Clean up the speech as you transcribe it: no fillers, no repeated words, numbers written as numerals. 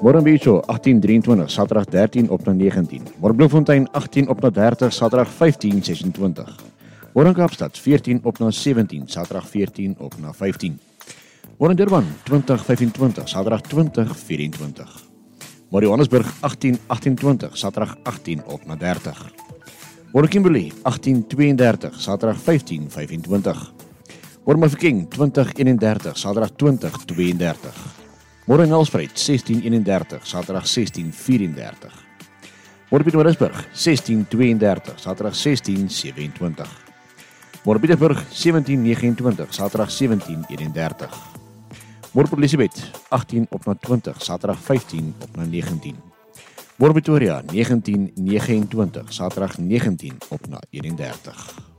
Morambicho 18:23, Saterdag 13 op na 19. Bloemfontein 18 op na 30, Saterdag 15:26. Kaapstad 14 op na 17, Saterdag 14 op na 15. Durban 20:25, Saterdag 20:24. Johannesburg 18:28, Saterdag 18 op na 30. Kimberley 18:32, Saterdag 15:25. Mafeking 20:31, Saterdag 20:32. Nelspruit 16:31, Saterdag 16:34. Pietermaritzburg 16:32, Saterdag 16:27. Pieterburg 17:29, Saterdag 17:31. Port Elizabeth 18 op na 20, Saterdag 15 op na 19. Pretoria 19:29, Saterdag 19 op na 31.